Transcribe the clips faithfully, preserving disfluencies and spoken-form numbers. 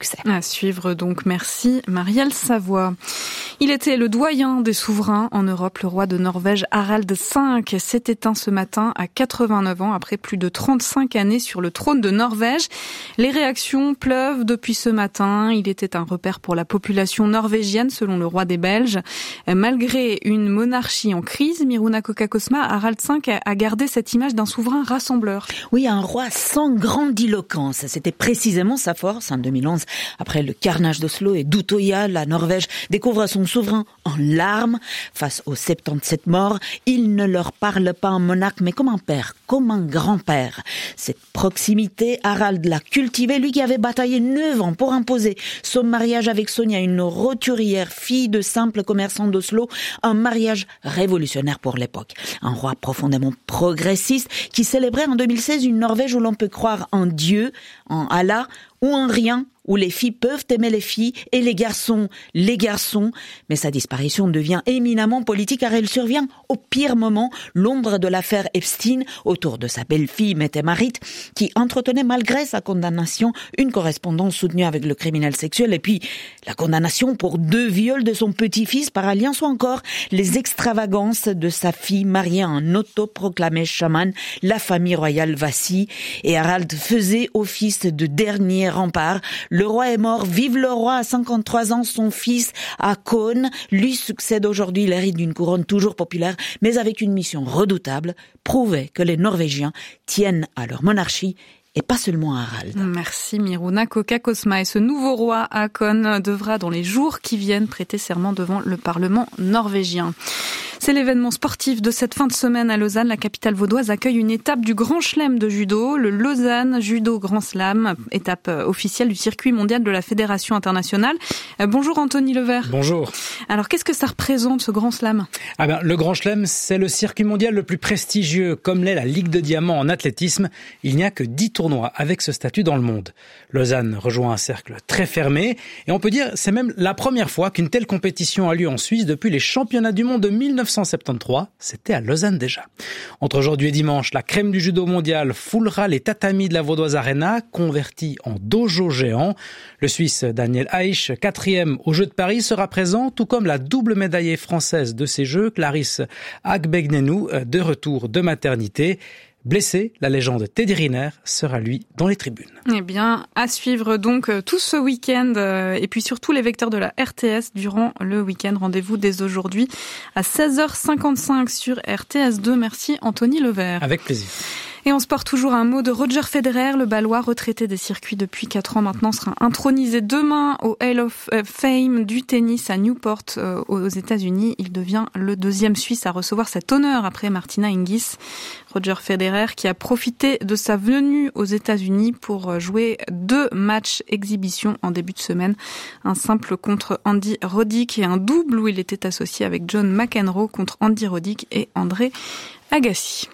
succès. À suivre donc, merci Marielle Savoie. Il était le doyen des souverains en Europe, le roi de Norvège Harald cinq s'est éteint ce matin à quatre-vingt-neuf ans après plus de trente-cinq années sur le trône de Norvège. Les réactions pleuvent depuis ce matin. Il était un repère pour la population norvégienne selon le roi des Belges. Malgré une monarchie en crise, Miruna Kokakosma, Harald cinq a gardé cette image d'un souverain rassembleur. Oui, un roi sans grandiloquence. C'était précisément sa force en deux mille onze. Après le carnage d'Oslo et d'Utoya, la Norvège découvre son souverain en larmes. Face aux soixante-dix-sept morts, il ne leur parle pas en monarque, mais comme un père, comme un grand-père. Cette proximité, Harald l'a cultivée, lui qui avait bataillé neuf ans pour imposer son mariage avec Sonia, une roturière, fille de simple commerçant d'Oslo, un mariage révolutionnaire pour l'époque. Un roi profondément progressiste qui célébrait en deux mille seize une Norvège où l'on peut croire en Dieu, en Allah ou en rien, où les filles peuvent aimer les filles et les garçons les garçons. Mais sa disparition devient éminemment politique car elle survient au pire moment, l'ombre de l'affaire Epstein autour de sa belle-fille Mette-Marit qui entretenait malgré sa condamnation une correspondance soutenue avec le criminel sexuel et puis la condamnation pour deux viols de son petit-fils par alliance ou encore les extravagances de sa fille mariée à un autoproclamé chaman. La famille royale vacille et Harald faisait office de dernier rempart. Le roi est mort, vive le roi à cinquante-trois ans, son fils Haakon lui succède aujourd'hui, il hérite d'une couronne toujours populaire, mais avec une mission redoutable, prouver que les Norvégiens tiennent à leur monarchie et pas seulement à Harald. Merci Miruna Kokakosma. Et ce nouveau roi Haakon devra dans les jours qui viennent prêter serment devant le Parlement norvégien. C'est l'événement sportif de cette fin de semaine à Lausanne. La capitale vaudoise accueille une étape du Grand Chelem de judo, le Lausanne Judo Grand Slam, étape officielle du circuit mondial de la Fédération internationale. Euh, bonjour Anthony Levert. Bonjour. Alors qu'est-ce que ça représente ce Grand Slam ? Ah ben, le Grand Chelem, c'est le circuit mondial le plus prestigieux, comme l'est la Ligue de Diamant en athlétisme. Il n'y a que dix tournois avec ce statut dans le monde. Lausanne rejoint un cercle très fermé et on peut dire c'est même la première fois qu'une telle compétition a lieu en Suisse depuis les championnats du monde de mille neuf cent soixante-treize, c'était à Lausanne déjà. Entre aujourd'hui et dimanche, la crème du judo mondial foulera les tatamis de la Vaudoise Arena, convertis en dojo géant. Le Suisse Daniel Aich, quatrième aux Jeux de Paris, sera présent, tout comme la double médaillée française de ces Jeux, Clarisse Agbegnenu, de retour de maternité. Blessé, la légende Teddy Riner sera lui dans les tribunes. Eh bien, à suivre donc tout ce week-end euh, et puis surtout les vecteurs de la R T S durant le week-end. Rendez-vous dès aujourd'hui à seize heures cinquante-cinq sur R T S deux. Merci Anthony Levert. Avec plaisir. Et on se porte toujours un mot de Roger Federer, le Balois retraité des circuits depuis quatre ans maintenant sera intronisé demain au Hall of Fame du tennis à Newport euh, aux États-Unis. Il devient le deuxième Suisse à recevoir cet honneur après Martina Hingis. Roger Federer qui a profité de sa venue aux États-Unis pour jouer deux matchs exhibition en début de semaine. Un simple contre Andy Roddick et un double où il était associé avec John McEnroe contre Andy Roddick et André Agassi.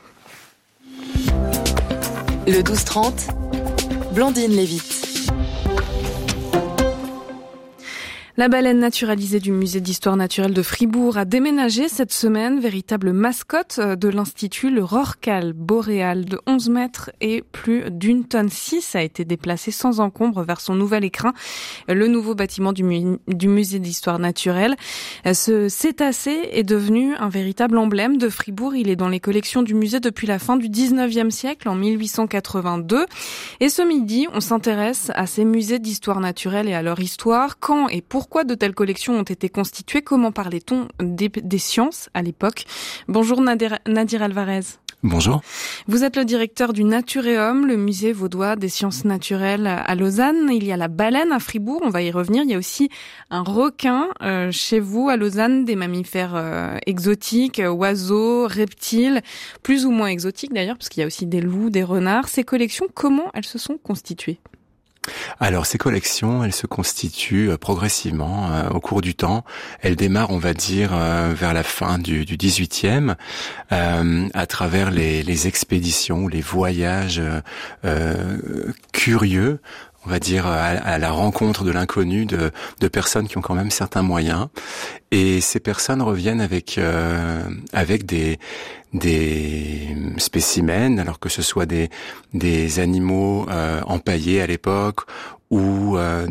Le douze trente, Blandine Lévite. La baleine naturalisée du musée d'histoire naturelle de Fribourg a déménagé cette semaine, véritable mascotte de l'Institut. Le rorqual boréal de onze mètres et plus d'une tonne six a été déplacé sans encombre vers son nouvel écrin, le nouveau bâtiment du, mu- du musée d'histoire naturelle. Ce cétacé est devenu un véritable emblème de Fribourg. Il est dans les collections du musée depuis la fin du dix-neuvième siècle, en mille huit cent quatre-vingt-deux. Et ce midi, on s'intéresse à ces musées d'histoire naturelle et à leur histoire. Quand et pourquoi Pourquoi de telles collections ont été constituées ? Comment parlait-on des, des sciences à l'époque ? Bonjour Nadir, Nadir Alvarez. Bonjour. Vous êtes le directeur du Naturéum, le musée vaudois des sciences naturelles à Lausanne. Il y a la baleine à Fribourg, on va y revenir. Il y a aussi un requin euh, chez vous à Lausanne, des mammifères euh, exotiques, euh, oiseaux, reptiles, plus ou moins exotiques d'ailleurs, parce qu'il y a aussi des loups, des renards. Ces collections, comment elles se sont constituées ? Alors ces collections, elles se constituent euh, progressivement euh, au cours du temps. Elles démarrent, on va dire, euh, vers la fin du, du dix-huitième, euh, à travers les, les expéditions, les voyages euh, curieux, on va dire, à, à la rencontre de l'inconnu, de, de personnes qui ont quand même certains moyens. Et ces personnes reviennent avec euh, avec des des spécimens, alors que ce soit des des animaux euh, empaillés à l'époque ou euh, des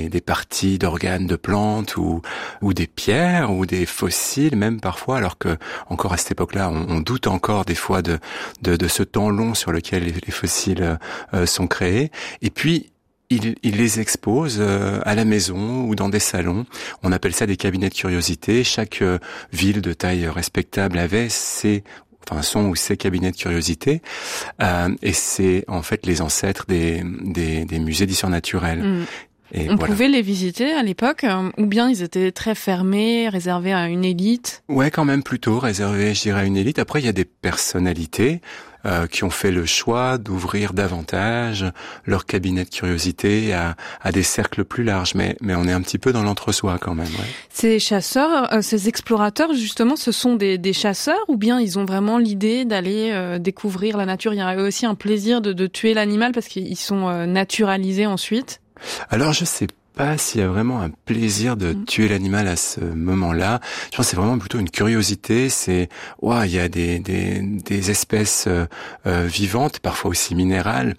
des, des parties d'organes de plantes ou, ou des pierres ou des fossiles même parfois, alors que encore à cette époque-là, on, on doute encore des fois de, de, de ce temps long sur lequel les, les fossiles euh, sont créés. Et puis, Il, il les expose euh, à la maison ou dans des salons. On appelle ça des cabinets de curiosité. Chaque euh, ville de taille respectable avait ses, enfin son ou ses cabinets de curiosité. Euh, et c'est en fait les ancêtres des, des, des musées d'histoire naturelle. Mmh. Et On voilà. pouvait les visiter à l'époque, ou bien ils étaient très fermés, réservés à une élite? Ouais, quand même plutôt réservés, je dirais, à une élite. Après, il y a des personnalités euh, qui ont fait le choix d'ouvrir davantage leur cabinet de curiosité à, à des cercles plus larges. Mais, mais on est un petit peu dans l'entre-soi quand même. Ouais. Ces chasseurs, euh, ces explorateurs, justement, ce sont des, des chasseurs, ou bien ils ont vraiment l'idée d'aller euh, découvrir la nature? Il y a aussi un plaisir de, de tuer l'animal parce qu'ils sont euh, naturalisés ensuite? Alors je sais pas s'il y a vraiment un plaisir de mmh. tuer l'animal à ce moment-là. Je pense que c'est vraiment plutôt une curiosité. C'est, ouah, il y a des des, des espèces euh, euh, vivantes, parfois aussi minérales,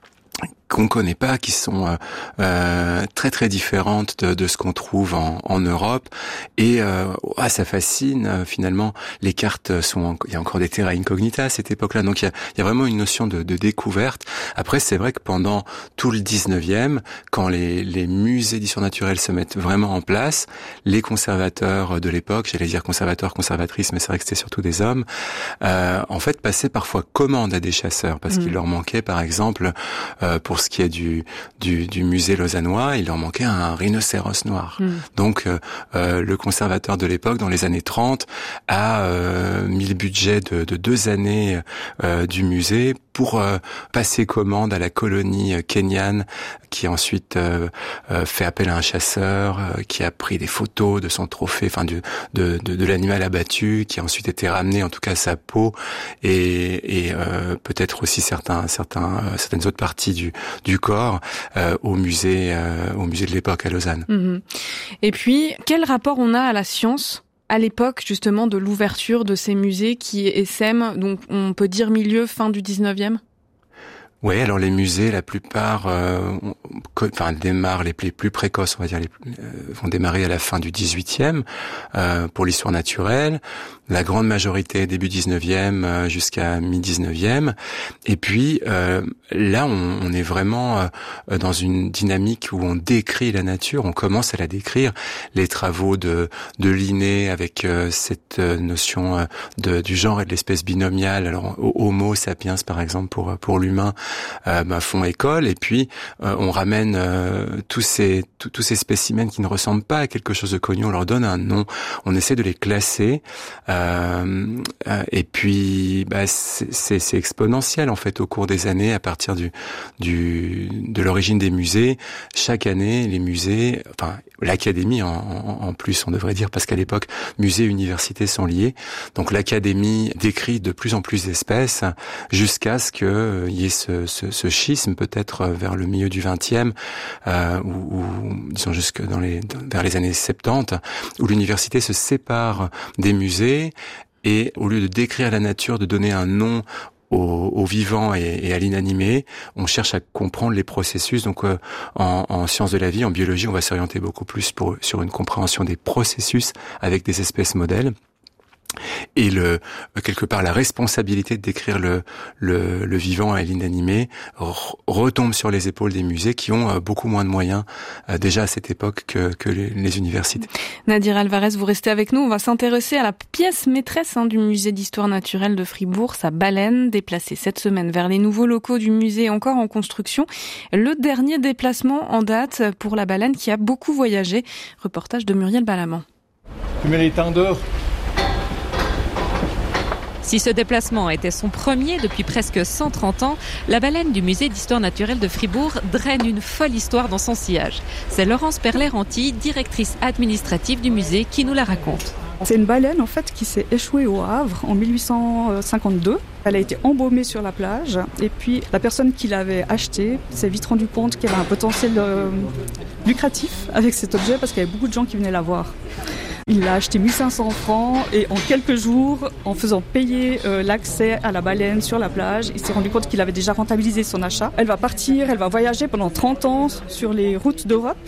qu'on connaît pas, qui sont euh, euh, très très différentes de, de ce qu'on trouve en, en Europe, et euh, ah, ça fascine euh, finalement. Les cartes sont, en, il y a encore des terra incognita à cette époque-là, donc il y a, il y a vraiment une notion de, de découverte. Après, c'est vrai que pendant tout le dix-neuvième, quand les, les musées d'histoire naturelle se mettent vraiment en place, les conservateurs de l'époque, j'allais dire conservateurs, conservatrices, mais c'est vrai que c'était surtout des hommes, euh, en fait passaient parfois commande à des chasseurs parce mmh. qu'il leur manquait, par exemple, euh, pour ce qui est du, du, du musée lausannois, il leur manquait un rhinocéros noir. Mmh. Donc, euh, euh, le conservateur de l'époque, dans les années trente, a euh, mis le budget de, de deux années euh, du musée pour euh, passer commande à la colonie euh, kenyane, qui ensuite euh, euh, fait appel à un chasseur, euh, qui a pris des photos de son trophée, enfin du, de, de, de l'animal abattu, qui a ensuite été ramené, en tout cas sa peau, et, et euh, peut-être aussi certains, certains, euh, certaines autres parties du, du corps euh, au musée, euh, au musée de l'époque à Lausanne. Mmh. Et puis, quel rapport on a à la science à l'époque justement de l'ouverture de ces musées qui essaiment, donc on peut dire milieu, fin du dix-neuvième? Oui, alors les musées, la plupart, euh, enfin démarrent les plus, plus précoces, on va dire, les, euh, vont démarrer à la fin du dix-huitième euh, pour l'histoire naturelle. La grande majorité début dix-neuvième euh, jusqu'à mi-dix-neuvième. Et puis euh, là, on, on est vraiment euh, dans une dynamique où on décrit la nature, on commence à la décrire. Les travaux de, de Linné avec euh, cette notion euh, de, du genre et de l'espèce binomiale. Alors Homo sapiens, par exemple, pour pour l'humain. Euh, bah, font école, et puis euh, on ramène euh, tous ces tous, tous ces spécimens qui ne ressemblent pas à quelque chose de connu, on leur donne un nom, on essaie de les classer, euh, euh, et puis bah, c'est, c'est, c'est exponentiel en fait au cours des années, à partir du du de l'origine des musées. Chaque année, les musées, enfin l'académie en, en, en plus, on devrait dire, parce qu'à l'époque musées et universités sont liés, donc l'académie décrit de plus en plus d'espèces jusqu'à ce qu'il euh, y ait ce Ce, ce schisme peut-être vers le milieu du vingtième, euh, ou, ou disons jusque dans les vers les années soixante-dix, où l'université se sépare des musées, et au lieu de décrire la nature, de donner un nom au, au vivant et, et à l'inanimé, on cherche à comprendre les processus. Donc euh, en, en sciences de la vie, en biologie, on va s'orienter beaucoup plus pour, sur une compréhension des processus avec des espèces modèles. Et le quelque part la responsabilité de décrire le le, le vivant et l'inanimé re, retombe sur les épaules des musées, qui ont euh, beaucoup moins de moyens euh, déjà à cette époque que, que les, les universités. Nadir Alvarez, vous restez avec nous. On va s'intéresser à la pièce maîtresse hein, du musée d'histoire naturelle de Fribourg, sa baleine, déplacée cette semaine vers les nouveaux locaux du musée encore en construction. Le dernier déplacement en date pour la baleine qui a beaucoup voyagé. Reportage de Muriel Balaman. Tu mets les temps d'or. Si ce déplacement était son premier depuis presque cent trente ans, la baleine du musée d'histoire naturelle de Fribourg draine une folle histoire dans son sillage. C'est Laurence Perler-Anti, directrice administrative du musée, qui nous la raconte. C'est une baleine en fait qui s'est échouée au Havre en mille huit cent cinquante-deux. Elle a été embaumée sur la plage, et puis la personne qui l'avait achetée s'est vite rendu compte qu'il y avait un potentiel euh, lucratif avec cet objet, parce qu'il y avait beaucoup de gens qui venaient la voir. Il l'a acheté mille cinq cents francs, et en quelques jours, en faisant payer euh, l'accès à la baleine sur la plage, il s'est rendu compte qu'il avait déjà rentabilisé son achat. Elle va partir, elle va voyager pendant trente ans sur les routes d'Europe.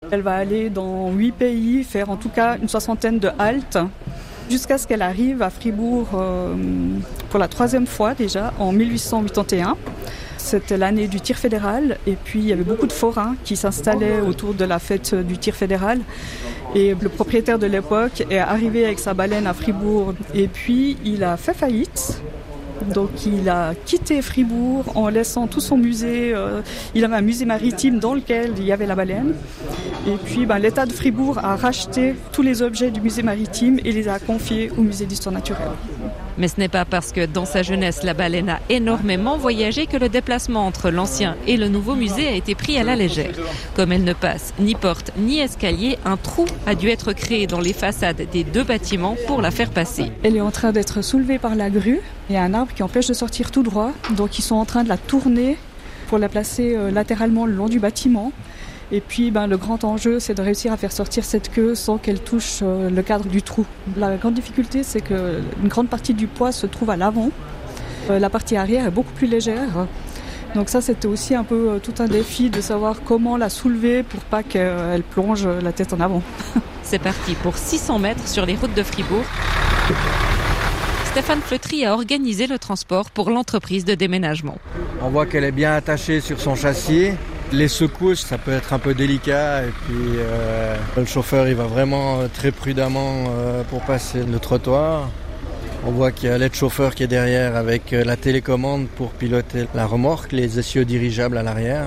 Elle va aller dans huit pays, faire en tout cas une soixantaine de haltes, jusqu'à ce qu'elle arrive à Fribourg euh, pour la troisième fois déjà, en mille huit cent quatre-vingt-onze. C'était l'année du tir fédéral et puis il y avait beaucoup de forains qui s'installaient autour de la fête du tir fédéral. Et le propriétaire de l'époque est arrivé avec sa baleine à Fribourg et puis il a fait faillite. Donc il a quitté Fribourg en laissant tout son musée. Euh, il avait un musée maritime dans lequel il y avait la baleine. Et puis ben, l'État de Fribourg a racheté tous les objets du musée maritime et les a confiés au musée d'histoire naturelle. Mais ce n'est pas parce que dans sa jeunesse, la baleine a énormément voyagé que le déplacement entre l'ancien et le nouveau musée a été pris à la légère. Comme elle ne passe ni porte ni escalier, un trou a dû être créé dans les façades des deux bâtiments pour la faire passer. Elle est en train d'être soulevée par la grue. Il y a un arbre qui empêche de sortir tout droit. Donc ils sont en train de la tourner pour la placer euh, latéralement le long du bâtiment. Et puis ben, le grand enjeu, c'est de réussir à faire sortir cette queue sans qu'elle touche euh, le cadre du trou. La grande difficulté, c'est qu'une grande partie du poids se trouve à l'avant. Euh, la partie arrière est beaucoup plus légère. Donc ça, c'était aussi un peu euh, tout un défi de savoir comment la soulever pour pas qu'elle plonge la tête en avant. C'est parti pour six cents mètres sur les routes de Fribourg. Stéphane Fleutry a organisé le transport pour l'entreprise de déménagement. On voit qu'elle est bien attachée sur son châssis. Les secousses, ça peut être un peu délicat et puis euh, le chauffeur il va vraiment très prudemment euh, pour passer le trottoir. On voit qu'il y a l'aide-chauffeur qui est derrière avec la télécommande pour piloter la remorque, les essieux dirigeables à l'arrière.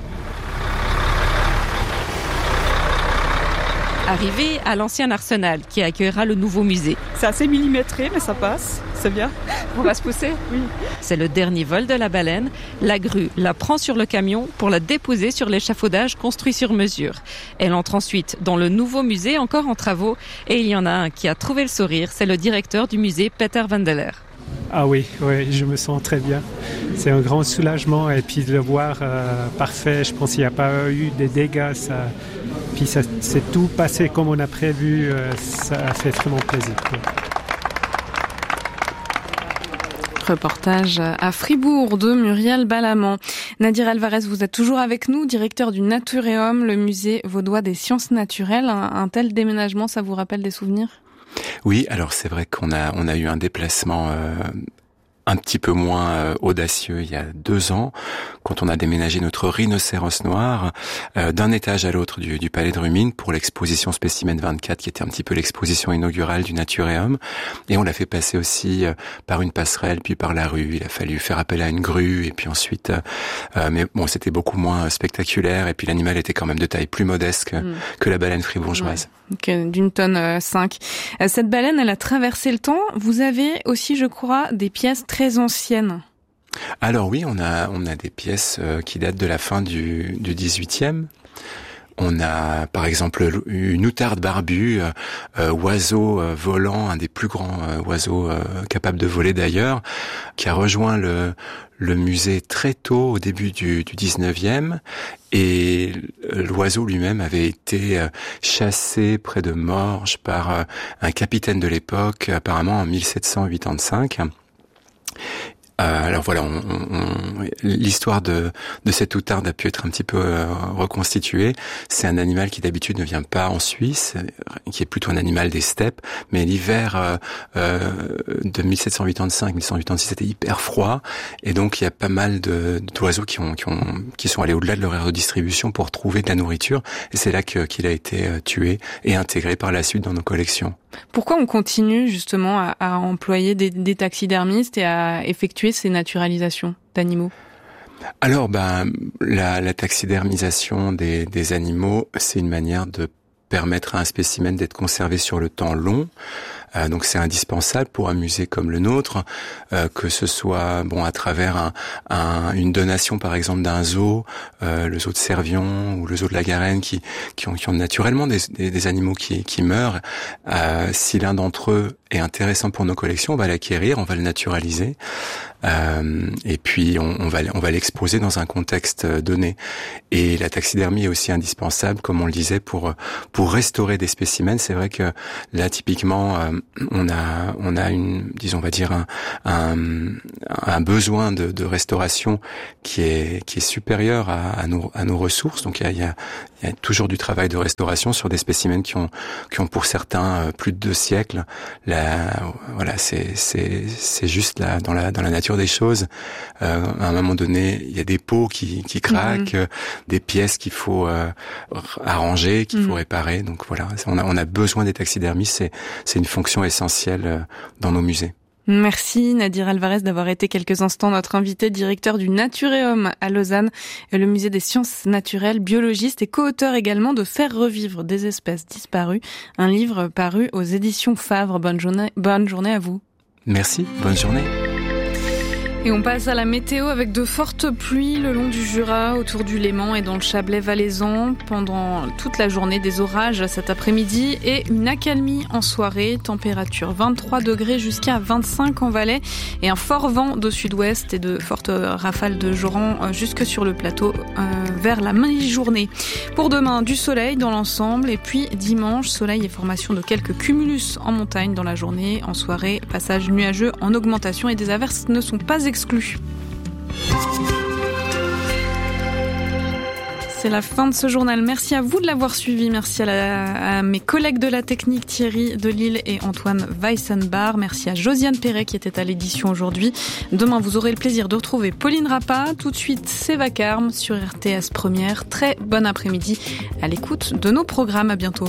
Arrivé à l'ancien arsenal qui accueillera le nouveau musée. C'est assez millimétré mais ça passe, c'est bien. On va se pousser ? Oui. C'est le dernier vol de la baleine. La grue la prend sur le camion pour la déposer sur l'échafaudage construit sur mesure. Elle entre ensuite dans le nouveau musée encore en travaux et il y en a un qui a trouvé le sourire, c'est le directeur du musée Peter Vandeler. Ah oui, oui, je me sens très bien. C'est un grand soulagement et puis de le voir euh, parfait, je pense qu'il n'y a pas eu des dégâts. Ça, puis ça, c'est tout passé comme on a prévu, euh, ça a fait vraiment plaisir. Reportage à Fribourg de Muriel Balamant. Nadir Alvarez, vous êtes toujours avec nous, directeur du Naturéum, le musée vaudois des sciences naturelles. Un, un tel déménagement, ça vous rappelle des souvenirs ? Oui, alors c'est vrai qu'on a on a eu un déplacement euh, un petit peu moins euh, audacieux il y a deux ans, quand on a déménagé notre rhinocéros noir euh, d'un étage à l'autre du, du Palais de Rumine pour l'exposition Spécimen vingt-quatre, qui était un petit peu l'exposition inaugurale du Naturéum. Et on l'a fait passer aussi euh, par une passerelle, puis par la rue. Il a fallu faire appel à une grue, et puis ensuite... Euh, euh, mais bon, c'était beaucoup moins spectaculaire, et puis l'animal était quand même de taille plus modeste que, mmh. que la baleine fribourgeoise. Ouais. Okay, d'une tonne euh, cinq. Euh, cette baleine, elle a traversé le temps. Vous avez aussi, je crois, des pièces très anciennes. Alors oui, on a on a des pièces euh, qui datent de la fin du du dix-huitième. On a par exemple une outarde barbue, euh, euh, oiseau euh, volant, un des plus grands euh, oiseaux euh, capables de voler d'ailleurs, qui a rejoint le le musée très tôt, au début du, du dix-neuvième, et l'oiseau lui-même avait été euh, chassé près de Morges par euh, un capitaine de l'époque, apparemment en mille sept cent quatre-vingt-cinq. Euh, alors voilà, on, on, l'histoire de, de cette outarde a pu être un petit peu euh, reconstituée. C'est un animal qui d'habitude ne vient pas en Suisse, qui est plutôt un animal des steppes, mais l'hiver euh, euh, de mille sept cent quatre-vingt-cinq mille sept cent quatre-vingt-six c'était hyper froid, et donc il y a pas mal de, d'oiseaux qui ont, qui ont qui sont allés au-delà de leur aire de distribution pour trouver de la nourriture, et c'est là que, qu'il a été euh, tué et intégré par la suite dans nos collections. Pourquoi on continue justement à, à employer des, des taxidermistes et à effectuer ces naturalisations d'animaux ? Alors, ben, la, la taxidermisation des, des animaux, c'est une manière de permettre à un spécimen d'être conservé sur le temps long. Euh, donc c'est indispensable pour un musée comme le nôtre, euh, que ce soit bon à travers un, un, une donation par exemple d'un zoo, euh, le zoo de Servion ou le zoo de la Garenne, qui, qui, ont, qui ont naturellement des, des, des animaux qui, qui meurent. Euh, si l'un d'entre eux est intéressant pour nos collections, on va l'acquérir, on va le naturaliser, euh, et puis on, on va on va l'exposer dans un contexte donné. Et la taxidermie est aussi indispensable, comme on le disait, pour pour restaurer des spécimens. C'est vrai que là typiquement, euh, on a, on a une, disons, on va dire un, un, un besoin de, de restauration qui est, qui est supérieur à, à nos, à nos ressources. Donc il y a, il y a, il y a toujours du travail de restauration sur des spécimens qui ont, qui ont pour certains plus de deux siècles. La, voilà, c'est, c'est, c'est juste là dans la, dans la nature des choses. Euh, à un moment donné, il y a des pots qui, qui craquent, mmh. des pièces qu'il faut euh, arranger, qu'il mmh. faut réparer. Donc voilà, on a, on a besoin des taxidermistes. C'est, c'est une fonction essentielle dans nos musées. Merci Nadir Alvarez d'avoir été quelques instants notre invité, directeur du Naturéum à Lausanne, et le musée des sciences naturelles, biologiste et co-auteur également de Faire revivre des espèces disparues, un livre paru aux éditions Favre. Bonne journée, bonne journée à vous. Merci, bonne journée. Et on passe à la météo avec de fortes pluies le long du Jura, autour du Léman et dans le Chablais valaisan. Pendant toute la journée, des orages cet après-midi et une accalmie en soirée. Température vingt-trois degrés jusqu'à vingt-cinq en Valais et un fort vent de sud-ouest et de fortes rafales de joran jusque sur le plateau euh, vers la mi-journée. Pour demain, du soleil dans l'ensemble et puis dimanche, soleil et formation de quelques cumulus en montagne dans la journée. En soirée, passage nuageux en augmentation et des averses ne sont pas exclues. C'est la fin de ce journal. Merci à vous de l'avoir suivi. Merci à, la, à mes collègues de la technique, Thierry Delille et Antoine Weissenbar. Merci à Josiane Perret qui était à l'édition aujourd'hui. Demain, vous aurez le plaisir de retrouver Pauline Rappa. Tout de suite, c'est Vacarme sur R T S Première. Très bon après-midi à l'écoute de nos programmes. À bientôt.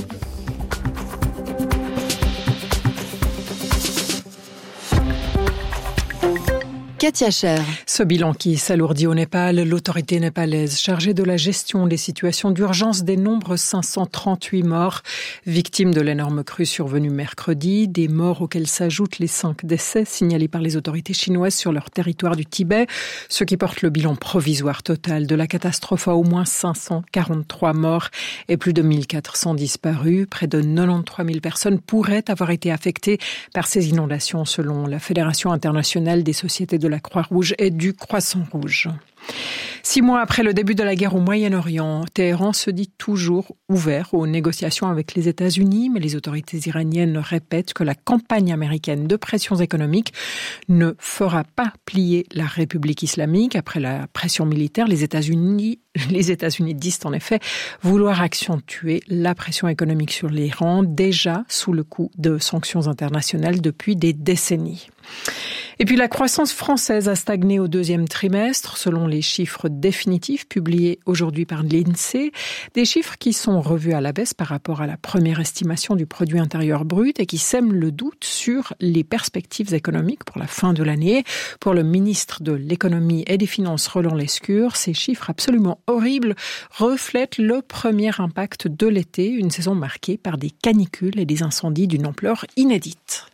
Katia Cher. Ce bilan qui s'alourdit au Népal, l'autorité népalaise chargée de la gestion des situations d'urgence dénombre cinq cent trente-huit morts, victimes de l'énorme crue survenue mercredi, des morts auxquels s'ajoutent les cinq décès signalés par les autorités chinoises sur leur territoire du Tibet, ce qui porte le bilan provisoire total de la catastrophe à au moins cinq cent quarante-trois morts et plus de mille quatre cents disparus. Près de quatre-vingt-treize mille personnes pourraient avoir été affectées par ces inondations selon la Fédération internationale des sociétés de de la Croix-Rouge et du Croissant-Rouge. Six mois après le début de la guerre au Moyen-Orient, Téhéran se dit toujours ouvert aux négociations avec les États-Unis, mais les autorités iraniennes répètent que la campagne américaine de pressions économiques ne fera pas plier la République islamique. Après la pression militaire, les États-Unis, les États-Unis disent en effet vouloir accentuer la pression économique sur l'Iran, déjà sous le coup de sanctions internationales depuis des décennies. Et puis la croissance française a stagné au deuxième trimestre, selon les chiffres définitifs publiés aujourd'hui par l'INSEE, des chiffres qui sont revus à la baisse par rapport à la première estimation du produit intérieur brut et qui sèment le doute sur les perspectives économiques pour la fin de l'année. Pour le ministre de l'économie et des finances Roland Lescure, ces chiffres absolument horribles reflètent le premier impact de l'été, une saison marquée par des canicules et des incendies d'une ampleur inédite.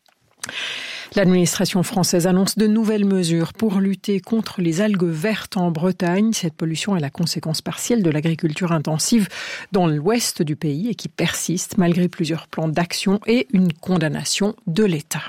L'administration française annonce de nouvelles mesures pour lutter contre les algues vertes en Bretagne. Cette pollution est la conséquence partielle de l'agriculture intensive dans l'ouest du pays et qui persiste malgré plusieurs plans d'action et une condamnation de l'État.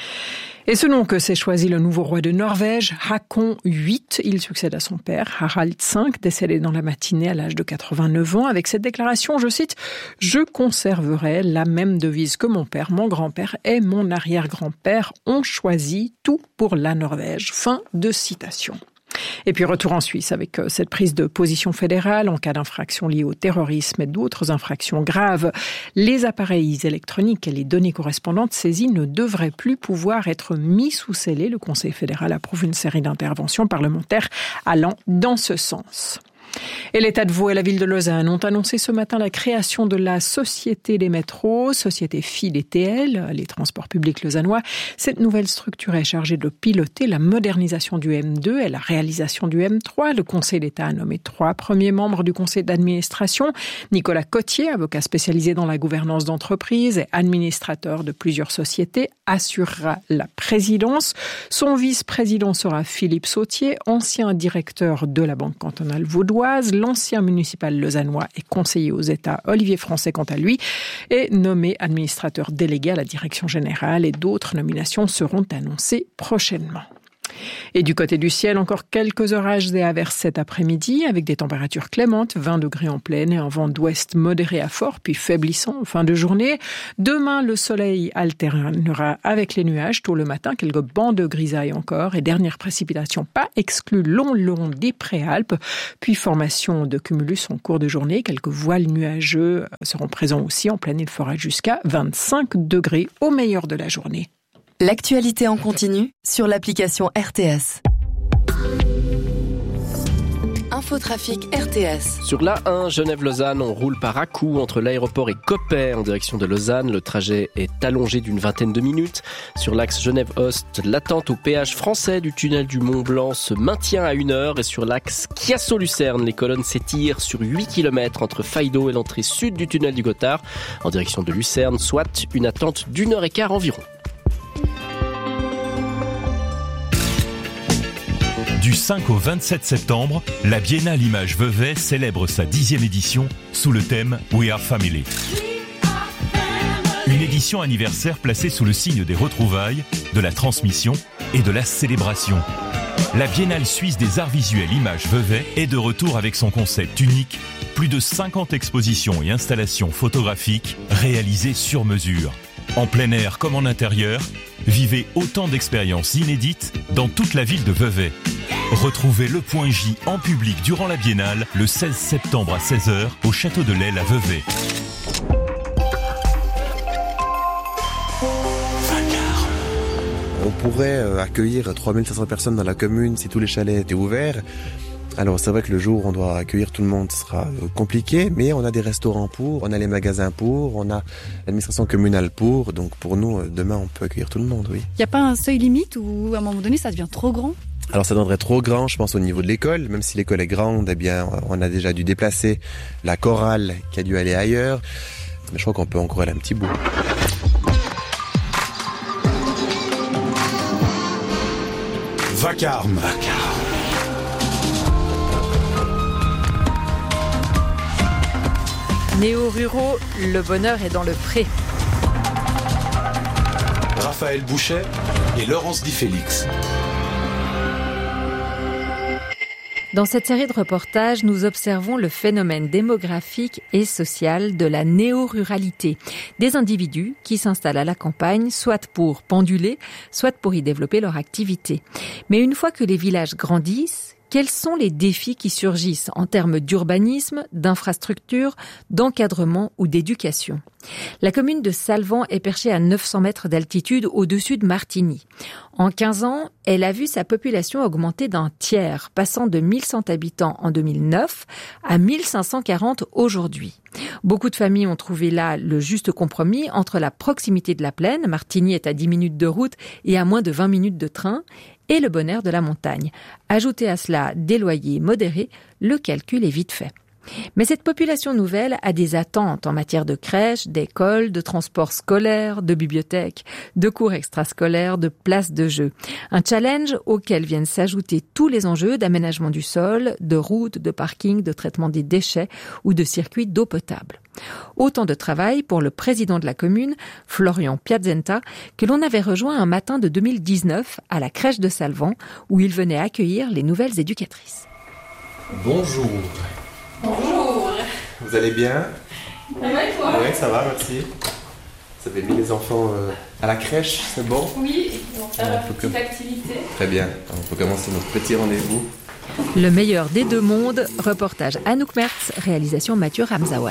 Et ce nom que s'est choisi le nouveau roi de Norvège, Håkon huit, il succède à son père, Harald cinq, décédé dans la matinée à l'âge de quatre-vingt-neuf ans. Avec cette déclaration, je cite, « Je conserverai la même devise que mon père, mon grand-père et mon arrière-grand-père ont choisi, tout pour la Norvège. » Fin de citation. Et puis retour en Suisse avec cette prise de position fédérale en cas d'infraction liée au terrorisme et d'autres infractions graves. Les appareils électroniques et les données correspondantes saisies ne devraient plus pouvoir être mis sous scellé. Le Conseil fédéral approuve une série d'interventions parlementaires allant dans ce sens. Et l'État de Vaud et la ville de Lausanne ont annoncé ce matin la création de la Société des métros, société fille des T L, les transports publics lausannois. Cette nouvelle structure est chargée de piloter la modernisation du M deux et la réalisation du M trois. Le Conseil d'État a nommé trois premiers membres du conseil d'administration. Nicolas Cotier, avocat spécialisé dans la gouvernance d'entreprise et administrateur de plusieurs sociétés, assurera la présidence. Son vice-président sera Philippe Sautier, ancien directeur de la Banque cantonale vaudoise. L'ancien municipal lausannois et conseiller aux États Olivier Français, quant à lui, est nommé administrateur délégué à la direction générale et d'autres nominations seront annoncées prochainement. Et du côté du ciel, encore quelques orages et averses cet après-midi, avec des températures clémentes, vingt degrés en pleine et un vent d'ouest modéré à fort, puis faiblissant en fin de journée. Demain, le soleil alternera avec les nuages tôt le matin, quelques bancs de grisaille encore, et dernière précipitation pas exclue long long des préalpes, puis formation de cumulus en cours de journée, quelques voiles nuageux seront présents aussi en pleine, il fera jusqu'à vingt-cinq degrés au meilleur de la journée. L'actualité en continu sur l'application R T S. Infotrafic R T S. Sur l'A un, Genève-Lausanne, on roule par à-coups entre l'aéroport et Coppet en direction de Lausanne. Le trajet est allongé d'une vingtaine de minutes. Sur l'axe Genève-Ost, l'attente au péage français du tunnel du Mont-Blanc se maintient à une heure. Et sur l'axe Chiasso-Lucerne, les colonnes s'étirent sur huit kilomètres entre Faido et l'entrée sud du tunnel du Gothard en direction de Lucerne, soit une attente d'une heure et quart environ. Du cinq au vingt-sept septembre, la Biennale Images Vevey célèbre sa dixième édition sous le thème We Are Family. Une édition anniversaire placée sous le signe des retrouvailles, de la transmission et de la célébration. La Biennale suisse des arts visuels Images Vevey est de retour avec son concept unique, plus de cinquante expositions et installations photographiques réalisées sur mesure. En plein air comme en intérieur, vivez autant d'expériences inédites dans toute la ville de Vevey. Retrouvez le Point J en public durant la Biennale le seize septembre à seize heures au Château de l'Aile à Vevey. On pourrait accueillir trois mille cinq cents personnes dans la commune si tous les chalets étaient ouverts. Alors c'est vrai que le jour où on doit accueillir tout le monde sera compliqué, mais on a des restaurants pour, on a les magasins pour, on a l'administration communale pour, donc pour nous, demain on peut accueillir tout le monde, oui. Il n'y a pas un seuil limite où à un moment donné ça devient trop grand ? Alors ça deviendrait trop grand, je pense, au niveau de l'école. Même si l'école est grande, eh bien on a déjà dû déplacer la chorale qui a dû aller ailleurs. Mais je crois qu'on peut encore aller un petit bout. Vacarme. Vacarme. Néo-ruraux, le bonheur est dans le pré. Raphaël Bouchet et Laurence Di Félix. Dans cette série de reportages, nous observons le phénomène démographique et social de la néo-ruralité. Des individus qui s'installent à la campagne, soit pour penduler, soit pour y développer leur activité. Mais une fois que les villages grandissent, quels sont les défis qui surgissent en termes d'urbanisme, d'infrastructure, d'encadrement ou d'éducation ? La commune de Salvan est perchée à neuf cents mètres d'altitude au-dessus de Martigny. En quinze ans, elle a vu sa population augmenter d'un tiers, passant de mille cent habitants en deux mille neuf à mille cinq cent quarante aujourd'hui. Beaucoup de familles ont trouvé là le juste compromis entre la proximité de la plaine, Martigny est à dix minutes de route et à moins de vingt minutes de train, et le bon air de la montagne. Ajoutez à cela des loyers modérés, le calcul est vite fait. Mais cette population nouvelle a des attentes en matière de crèches, d'écoles, de transports scolaires, de bibliothèques, de cours extrascolaires, de places de jeux. Un challenge auquel viennent s'ajouter tous les enjeux d'aménagement du sol, de routes, de parking, de traitement des déchets ou de circuits d'eau potable. Autant de travail pour le président de la commune, Florian Piazzenta, que l'on avait rejoint un matin de deux mille dix-neuf à la crèche de Salvan, où il venait accueillir les nouvelles éducatrices. Bonjour. Bonjour. Vous allez bien ? Ça va et toi ? Oui, ça va, merci. Vous avez mis les enfants euh, à la crèche, c'est bon ? Oui, ils vont faire leur petite que... activité. Très bien, on peut commencer notre petit rendez-vous. Le meilleur des deux mondes, reportage Anouk Mertz, réalisation Mathieu Ramsauer.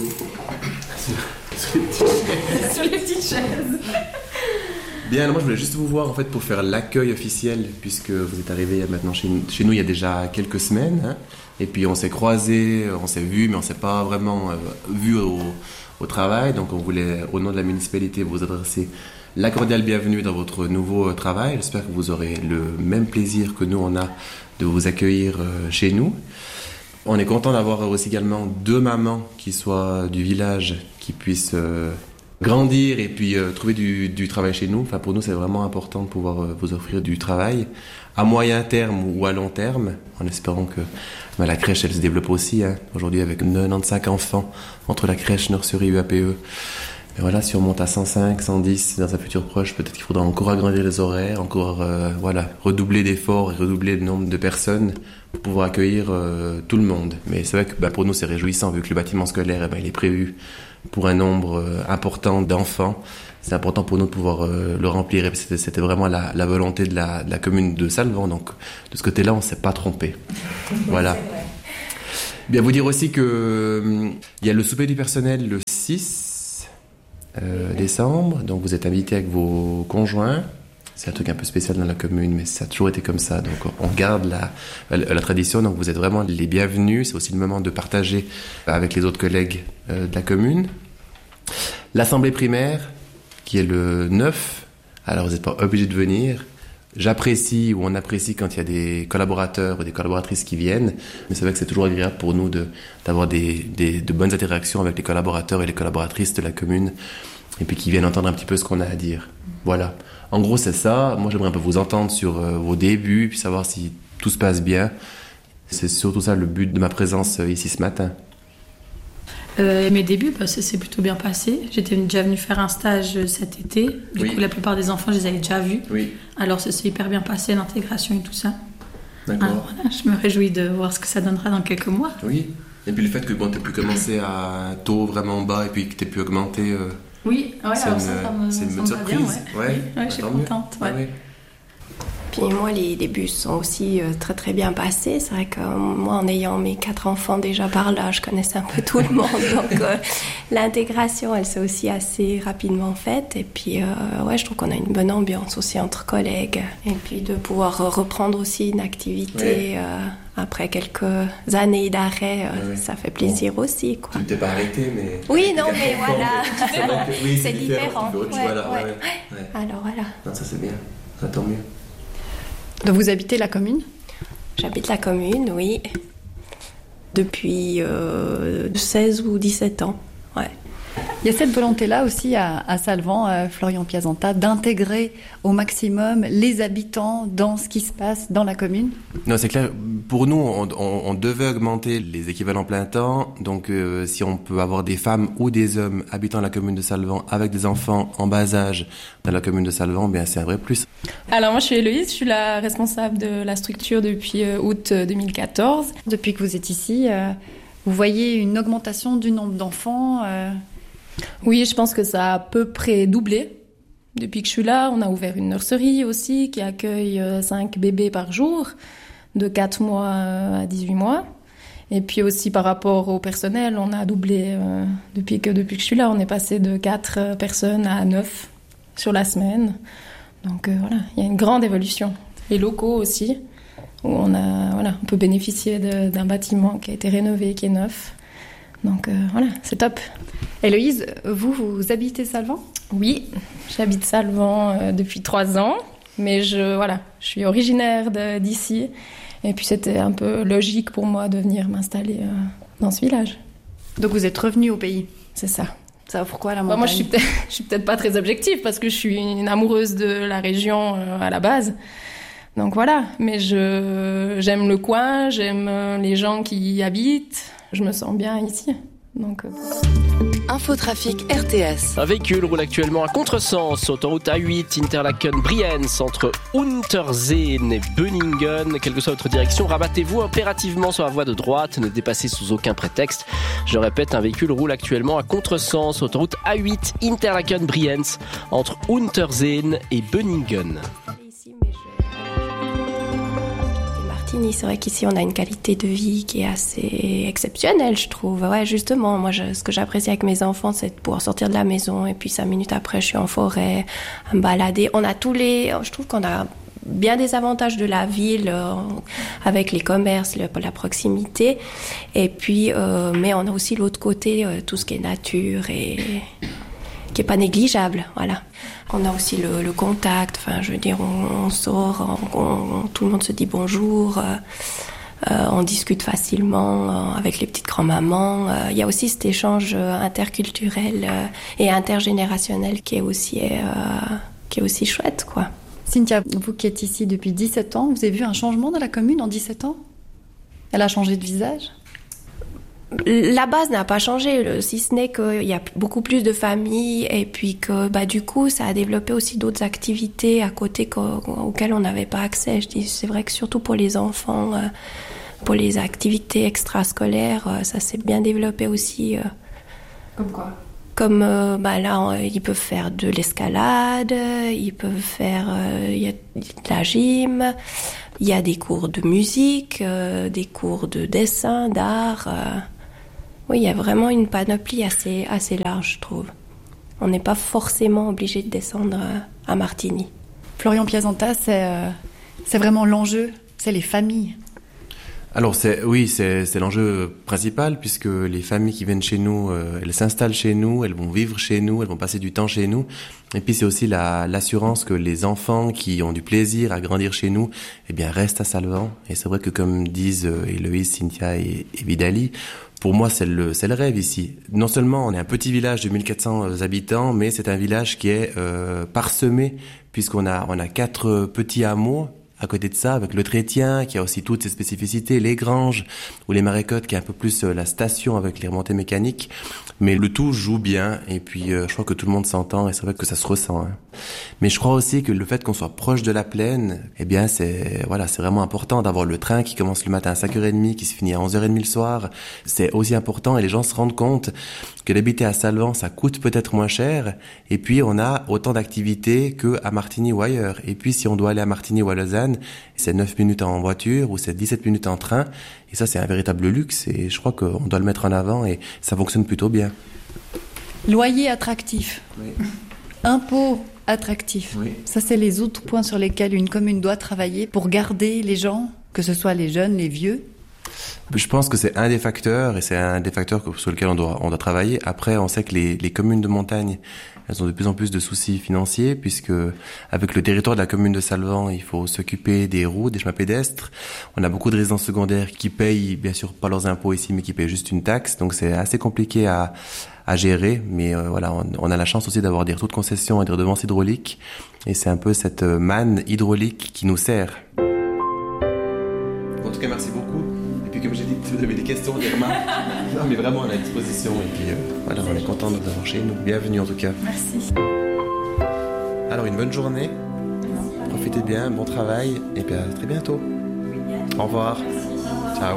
Sur les petites chaises. Bien, moi je voulais juste vous voir en fait pour faire l'accueil officiel, puisque vous êtes arrivé maintenant chez nous, chez nous il y a déjà quelques semaines, hein, et puis on s'est croisés, on s'est vus, mais on s'est pas vraiment euh, vus au, au travail, donc on voulait au nom de la municipalité vous adresser la cordiale bienvenue dans votre nouveau travail. J'espère que vous aurez le même plaisir que nous on a de vous accueillir euh, chez nous. On est content d'avoir aussi également deux mamans qui soient du village, qui puissent euh, grandir et puis euh, trouver du, du travail chez nous. Enfin, pour nous, c'est vraiment important de pouvoir euh, vous offrir du travail à moyen terme ou à long terme, en espérant que ben, la crèche, elle se développe aussi. Hein. Aujourd'hui, avec quatre-vingt-quinze enfants entre la crèche, nurserie, U A P E, Mais voilà, si on monte à cent cinq, cent dix dans un futur proche, peut-être qu'il faudra encore agrandir les horaires, encore euh, voilà, redoubler d'efforts et redoubler le nombre de personnes pour pouvoir accueillir euh, tout le monde. Mais c'est vrai que bah, pour nous c'est réjouissant vu que le bâtiment scolaire eh ben, il est prévu pour un nombre euh, important d'enfants. C'est important pour nous de pouvoir euh, le remplir. Et c'était, c'était vraiment la, la volonté de la, de la commune de Salvan. Donc de ce côté-là, on ne s'est pas trompé. Voilà. Bien vous dire aussi que euh, il y a le souper du personnel le six Euh, décembre, donc vous êtes invité avec vos conjoints. C'est un truc un peu spécial dans la commune, mais ça a toujours été comme ça. Donc on garde la, la tradition, donc vous êtes vraiment les bienvenus. C'est aussi le moment de partager avec les autres collègues euh, de la commune. L'assemblée primaire, qui est le neuf, alors vous n'êtes pas obligé de venir. J'apprécie ou on apprécie quand il y a des collaborateurs ou des collaboratrices qui viennent, mais c'est vrai que c'est toujours agréable pour nous de, d'avoir des, des, de bonnes interactions avec les collaborateurs et les collaboratrices de la commune et puis qui viennent entendre un petit peu ce qu'on a à dire. Voilà. En gros, c'est ça. Moi, j'aimerais un peu vous entendre sur euh, vos débuts puis savoir si tout se passe bien. C'est surtout ça le but de ma présence euh, ici ce matin. Euh, mes débuts, bah, ça s'est plutôt bien passé. J'étais déjà venue faire un stage cet été. Du oui. coup, la plupart des enfants, je les avais déjà vus. Oui. Alors, ça s'est hyper bien passé, l'intégration et tout ça. D'accord. Alors, voilà, je me réjouis de voir ce que ça donnera dans quelques mois. Oui. Et puis le fait que bon, tu aies pu commencer à un taux vraiment bas et puis que tu aies pu augmenter. Euh, oui, ouais, c'est, alors une, ça, ça me, c'est une ça bonne me surprise. Bien, ouais. Ouais. Oui, ouais, je suis contente. Ouais. Ouais. Puis moi, les débuts sont aussi euh, très très bien passés. C'est vrai que euh, moi, en ayant mes quatre enfants déjà par là, je connaissais un peu tout le monde. Donc euh, l'intégration, elle s'est aussi assez rapidement faite. Et puis, euh, ouais, je trouve qu'on a une bonne ambiance aussi entre collègues. Et puis de pouvoir reprendre aussi une activité ouais. euh, après quelques années d'arrêt, euh, ouais. ça fait plaisir bon. aussi. Quoi. Tu ne t'es pas arrêté, mais... Oui, non, mais voilà. oui, c'est, c'est différent. différent. Ouais, voilà, ouais. Ouais. Ouais. Alors voilà. Non, ça c'est bien. Ça tant mieux. Donc vous habitez la commune ? J'habite la commune, oui. Depuis euh, seize ou dix-sept ans, ouais. Il y a cette volonté-là aussi à, à Salvan, euh, Florian Piazanta, d'intégrer au maximum les habitants dans ce qui se passe dans la commune. Non, c'est clair. Pour nous, on, on, on devait augmenter les équivalents plein temps. Donc, euh, si on peut avoir des femmes ou des hommes habitant la commune de Salvan avec des enfants en bas âge dans la commune de Salvan, bien c'est un vrai plus. Alors moi, je suis Héloïse, je suis la responsable de la structure depuis euh, août deux mille quatorze. Depuis que vous êtes ici, euh, vous voyez une augmentation du nombre d'enfants euh... Oui, je pense que ça a à peu près doublé. Depuis que je suis là, on a ouvert une nurserie aussi qui accueille cinq bébés par jour, de quatre mois à dix-huit mois. Et puis aussi par rapport au personnel, on a doublé euh, depuis que depuis que je suis là. On est passé de quatre personnes à neuf sur la semaine. Donc euh, voilà, il y a une grande évolution. Les locaux aussi, où on, a, voilà, on peut bénéficier de, d'un bâtiment qui a été rénové, qui est neuf. Donc euh, voilà, c'est top. Héloïse, vous, vous habitez Salvan ? Oui, j'habite Salvan euh, depuis trois ans, mais je, voilà, je suis originaire de, d'ici. Et puis c'était un peu logique pour moi de venir m'installer euh, dans ce village. Donc vous êtes revenue au pays ? C'est ça. Ça, pourquoi la montagne ? Bah, moi, je suis, peut-être, je suis peut-être pas très objective parce que je suis une amoureuse de la région euh, à la base. Donc voilà, mais je, j'aime le coin, j'aime les gens qui y habitent. Je me sens bien ici. Donc, euh... Infotrafic R T S. Un véhicule roule actuellement à contresens, autoroute A huit, Interlaken-Brienz, entre Unterseen et Böningen. Quelle que soit votre direction, rabattez-vous impérativement sur la voie de droite, ne dépassez sous aucun prétexte. Je répète, un véhicule roule actuellement à contresens, autoroute A huit, Interlaken-Brienz, entre Unterseen et Böningen. C'est vrai qu'ici on a une qualité de vie qui est assez exceptionnelle, je trouve. Ouais, justement, moi je, ce que j'apprécie avec mes enfants, c'est de pouvoir sortir de la maison et puis cinq minutes après je suis en forêt, à me balader. On a tous les, je trouve qu'on a bien des avantages de la ville euh, avec les commerces, le, la proximité. Et puis, euh, mais on a aussi l'autre côté, euh, tout ce qui est nature et qui est pas négligeable, voilà. On a aussi le, le contact, enfin, je veux dire, on, on sort, on, on, tout le monde se dit bonjour, euh, euh, on discute facilement euh, avec les petites grand-mamans. Euh, il y a aussi cet échange interculturel euh, et intergénérationnel qui est aussi, euh, qui est aussi chouette, quoi. Cynthia, vous qui êtes ici depuis dix-sept ans, vous avez vu un changement dans la commune en dix-sept ans ? Elle a changé de visage ? La base n'a pas changé, si ce n'est qu'il y a beaucoup plus de familles et puis que bah, du coup ça a développé aussi d'autres activités à côté auxquelles on n'avait pas accès. Je dis, c'est vrai que surtout pour les enfants, pour les activités extrascolaires, ça s'est bien développé aussi. Comme quoi ? Comme euh, bah là, ils peuvent faire de l'escalade, ils peuvent faire euh, y a de la gym, il y a des cours de musique, euh, des cours de dessin, d'art. Euh. Oui, il y a vraiment une panoplie assez, assez large, je trouve. On n'est pas forcément obligé de descendre à Martigny. Florian Piasenta, c'est, euh, c'est vraiment l'enjeu, c'est les familles. Alors c'est, oui, c'est, c'est l'enjeu principal puisque les familles qui viennent chez nous, euh, elles s'installent chez nous, elles vont vivre chez nous, elles vont passer du temps chez nous. Et puis c'est aussi la, l'assurance que les enfants qui ont du plaisir à grandir chez nous, eh bien restent à Salvan. Et c'est vrai que comme disent euh, Héloïse, Cynthia et, et Vidali, pour moi c'est le, c'est le rêve ici. Non seulement on est un petit village de mille quatre cents habitants, mais c'est un village qui est euh, parsemé puisqu'on a, on a quatre petits hameaux. À côté de ça, avec le Trétien, qui a aussi toutes ses spécificités, les Granges, ou les Marécottes, qui est un peu plus la station avec les remontées mécaniques. Mais le tout joue bien, et puis euh, je crois que tout le monde s'entend, et c'est vrai que ça se ressent. Hein. Mais je crois aussi que le fait qu'on soit proche de la plaine, eh bien, c'est voilà, c'est vraiment important d'avoir le train qui commence le matin à cinq heures trente, qui se finit à onze heures trente le soir. C'est aussi important, et les gens se rendent compte que d'habiter à Salvan, ça coûte peut-être moins cher, et puis on a autant d'activités qu'à Martigny ou ailleurs. Et puis si on doit aller à Martigny ou à Lausanne, c'est neuf minutes en voiture ou c'est dix-sept minutes en train. Et ça, c'est un véritable luxe. Et je crois qu'on doit le mettre en avant et ça fonctionne plutôt bien. Loyer attractif. Oui. Impôt attractif. Oui. Ça, c'est les autres points sur lesquels une commune doit travailler pour garder les gens, que ce soit les jeunes, les vieux. Je pense que c'est un des facteurs et c'est un des facteurs sur lesquels on doit, on doit travailler. Après, on sait que les, les communes de montagne, elles ont de plus en plus de soucis financiers puisque avec le territoire de la commune de Salvan, il faut s'occuper des routes, des chemins pédestres. On a beaucoup de résidences secondaires qui payent bien sûr pas leurs impôts ici mais qui payent juste une taxe. Donc c'est assez compliqué à, à gérer. Mais euh, voilà, on, on a la chance aussi d'avoir des taux de concession et des redevances hydrauliques. Et c'est un peu cette manne hydraulique qui nous sert. En tout cas, merci beaucoup. Et puis comme j'ai dit, si vous avez des questions, des remarques, non mais vraiment on est à disposition. Et puis euh, voilà, on est content de vous avoir chez nous. Bienvenue en tout cas. Merci. Alors une bonne journée. Profitez bien, bon travail. Et puis à très bientôt. Au revoir. Ciao.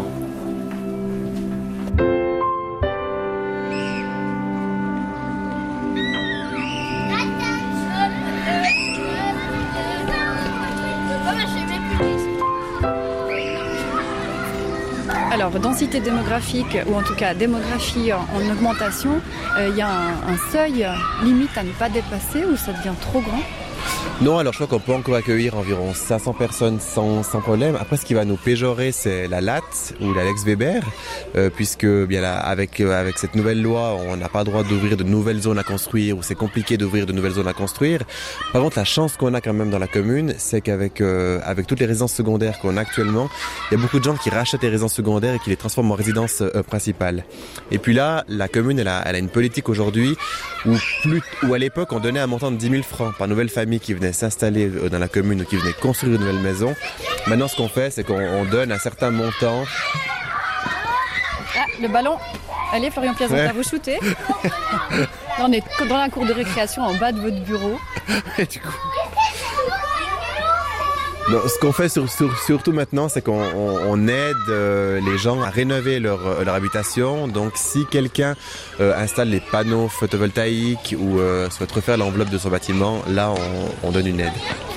Alors, densité démographique, ou en tout cas démographie en, en augmentation, il euh, y a un, un seuil limite à ne pas dépasser ou ça devient trop grand ? Non, alors je crois qu'on peut encore accueillir environ cinq cents personnes sans, sans problème. Après, ce qui va nous péjorer, c'est la latte ou la Lex Weber, euh, puisque bien là, avec euh, avec cette nouvelle loi, on n'a pas le droit d'ouvrir de nouvelles zones à construire ou c'est compliqué d'ouvrir de nouvelles zones à construire. Par contre, la chance qu'on a quand même dans la commune, c'est qu'avec euh, avec toutes les résidences secondaires qu'on a actuellement, il y a beaucoup de gens qui rachètent les résidences secondaires et qui les transforment en résidences euh, principales. Et puis là, la commune, elle a, elle a une politique aujourd'hui où plus, où à l'époque, on donnait un montant de dix mille francs par nouvelle famille qui venait s'installer dans la commune ou qui venait construire une nouvelle maison. Maintenant, ce qu'on fait, c'est qu'on on donne un certain montant. Ah, le ballon. Allez, Florian Piasenta, ouais. Vous shootez. On est dans la cour de récréation en bas de votre bureau. Et du coup... Non, ce qu'on fait sur, sur, surtout maintenant, c'est qu'on on, on aide euh, les gens à rénover leur, leur habitation. Donc, si quelqu'un euh, installe les panneaux photovoltaïques ou euh, souhaite refaire l'enveloppe de son bâtiment, là, on, on donne une aide.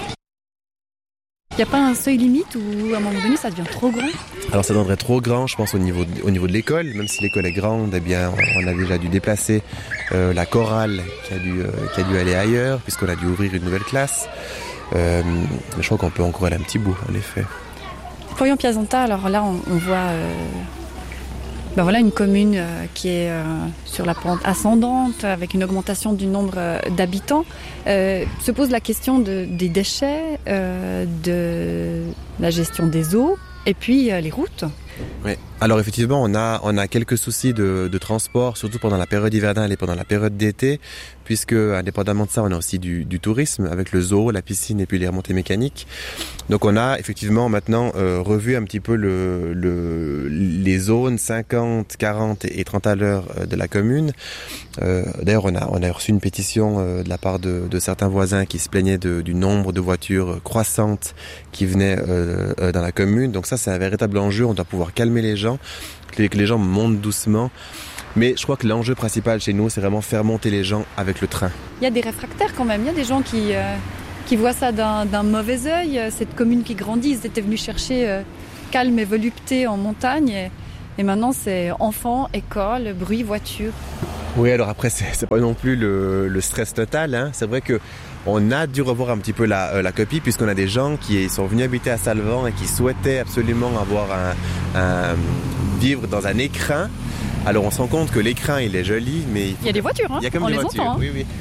Il n'y a pas un seuil limite où, à un moment donné, ça devient trop grand ? Alors, ça deviendrait trop grand, je pense, au niveau de, au niveau de l'école. Même si l'école est grande, eh bien, on a déjà dû déplacer euh, la chorale qui a dû, euh, qui a dû aller ailleurs, puisqu'on a dû ouvrir une nouvelle classe. Euh, je crois qu'on peut encore aller un petit bout, en effet. Florian Piasenta, alors là, on, on voit euh, ben voilà, une commune euh, qui est euh, sur la pente ascendante, avec une augmentation du nombre euh, d'habitants. Euh, se pose la question de, des déchets, euh, de la gestion des eaux, et puis euh, les routes. Oui. Alors effectivement, on a on a quelques soucis de, de transport, surtout pendant la période hivernale et pendant la période d'été, puisque indépendamment de ça, on a aussi du, du tourisme avec le zoo, la piscine et puis les remontées mécaniques. Donc on a effectivement maintenant euh, revu un petit peu le, le les zones cinquante, quarante et trente à l'heure de la commune. Euh, d'ailleurs, on a on a reçu une pétition euh, de la part de, de certains voisins qui se plaignaient de, du nombre de voitures croissantes qui venaient euh, euh, dans la commune. Donc ça, c'est un véritable enjeu. On doit pouvoir calmer les gens, que les, que les gens montent doucement. Mais je crois que l'enjeu principal chez nous, c'est vraiment faire monter les gens avec le train. Il y a des réfractaires quand même, il y a des gens qui, euh, qui voient ça d'un, d'un mauvais œil. Cette commune qui grandit, ils étaient venus chercher euh, calme et volupté en montagne. Et, et maintenant, c'est enfants, école, bruit, voiture. Oui, alors après, c'est, c'est pas non plus le, le stress total. Hein. C'est vrai que on a dû revoir un petit peu la, euh, la copie, puisqu'on a des gens qui sont venus habiter à Salvan et qui souhaitaient absolument avoir un, un vivre dans un écrin. Alors on se rend compte que l'écrin il est joli, mais il, il y a des voitures, hein. Il y a comme on des les voitures, entend. Hein. Oui, oui.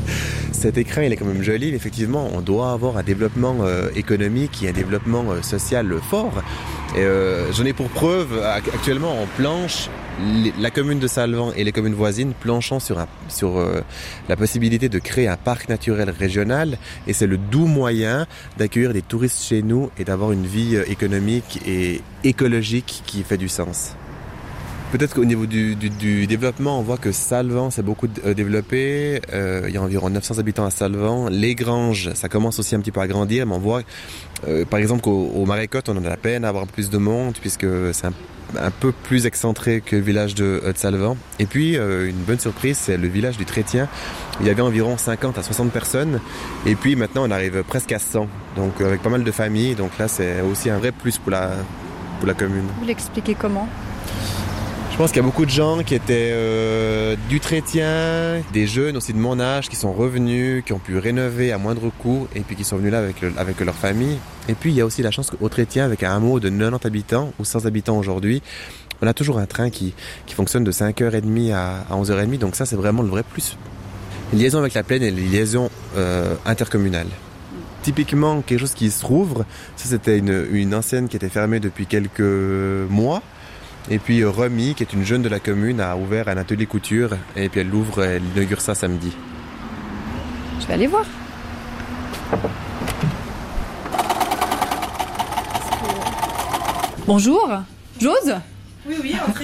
Cet écrin il est quand même joli, mais effectivement on doit avoir un développement euh, économique et un développement euh, social fort. Et, euh, j'en ai pour preuve actuellement en planche les, la commune de Salvan et les communes voisines planchant sur, un, sur euh, la possibilité de créer un parc naturel régional, et c'est le doux moyen d'accueillir des touristes chez nous et d'avoir une vie euh, économique et écologique qui fait du sens. Peut-être qu'au niveau du, du, du développement, on voit que Salvan s'est beaucoup euh, développé. Euh, il y a environ neuf cents habitants à Salvan. Les Granges, ça commence aussi un petit peu à grandir, mais on voit, euh, par exemple, qu'au au Marécotte, on en a la peine à avoir plus de monde, puisque c'est un, un peu plus excentré que le village de, de Salvan. Et puis, euh, une bonne surprise, c'est le village du Trétien. Il y avait environ cinquante à soixante personnes. Et puis, maintenant, on arrive presque à cent. Donc, avec pas mal de familles. Donc là, c'est aussi un vrai plus pour la, pour la commune. Vous l'expliquez comment ? Je pense qu'il y a beaucoup de gens qui étaient euh, du Trétien, des jeunes aussi de mon âge qui sont revenus, qui ont pu rénover à moindre coût et puis qui sont venus là avec, le, avec leur famille. Et puis il y a aussi la chance qu'au Trétien, avec un hameau de quatre-vingt-dix habitants ou cent habitants aujourd'hui, on a toujours un train qui, qui fonctionne de cinq heures trente à, à onze heures trente. Donc ça, c'est vraiment le vrai plus. Les liaisons avec la plaine et les liaisons euh, intercommunales. Typiquement, quelque chose qui se rouvre, ça c'était une, une enseigne qui était fermée depuis quelques mois. Et puis Romy, qui est une jeune de la commune, a ouvert un atelier couture et puis elle l'ouvre, elle inaugure ça samedi. Je vais aller voir. Bonjour, Jose ? Oui, oui, entrez.